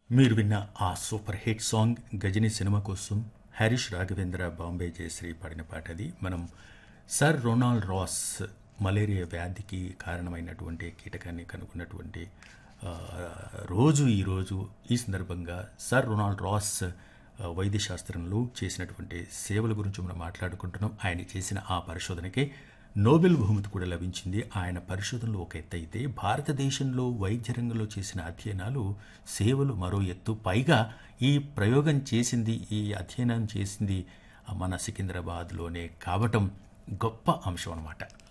మీరు విన్న ఆ super hit song Ghajini cinema కోసం హరీష్ రాఘవేంద్ర బాంబే జయశ్రీ పాడిన పాట అది. మనం సర్ రొనాల్డ్ రాస్ మలేరియా వ్యాధికి కారణమైనటువంటి కీటకాన్ని కనుగొన్నటువంటి ఆ, రోజు ఈరోజు ఈ సందర్భంగా సర్ రొనాల్డ్ రాస్ వైద్య శాస్త్రంలో చేసినటువంటి సేవల గురించి మనం మాట్లాడుకుంటున్నాం. ఆయన చేసిన ఆ పరిశోధనకే నోబెల్ బహుమతి కూడా లభించింది. ఆయన పరిశోధనలు ఒక ఎత్తు అయితే, భారతదేశంలో వైద్య రంగంలో చేసిన అధ్యయనాలు, సేవలు మరో ఎత్తు. పైగా ఈ ప్రయోగం చేసింది, ఈ అధ్యయనం చేసింది మన సికింద్రాబాద్లోనే కావటం గొప్ప అంశం అన్నమాట.